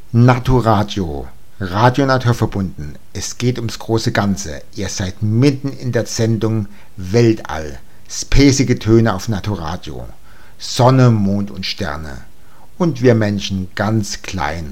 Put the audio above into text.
Naturadio, Radio naturverbunden. Es geht ums große Ganze. Ihr seid mitten in der Sendung Weltall. Spacige Töne auf Naturadio. Sonne, Mond und Sterne. Und wir Menschen ganz klein.